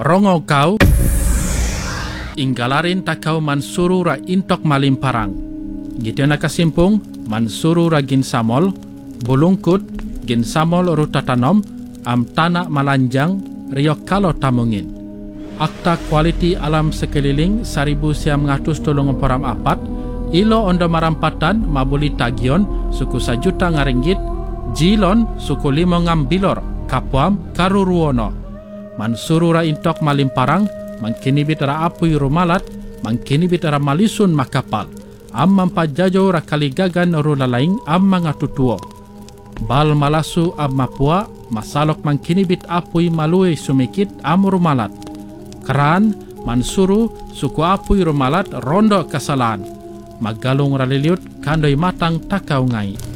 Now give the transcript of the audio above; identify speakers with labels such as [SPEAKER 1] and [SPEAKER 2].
[SPEAKER 1] Rongo kau inggalarin takau mansuru ra intok malim parang. Gitu na kasimpung mansuru ra gin samol bulungkut gin samol ruta tanom am tanah malanjang riok kalau tamungin. Akta kualiti alam sekeliling 1934 ilo ondo marampatan mabuli tagion suku 1 juta ngaringgit jilon suku 5 ngambilor kapuam karuruono. Mansuru ra intok malim parang mangkinibit ra apui rumalat mangkinibit ra malisun makapal am mampajajo ra kaligagan ru lalaing am mangatutuo bal malasu am mapua masalok mangkinibit apui malui sumikit am rumalat keran mansuru suku apui rumalat rondo kesalahan magalung raliliut kandoi matang takau ngai.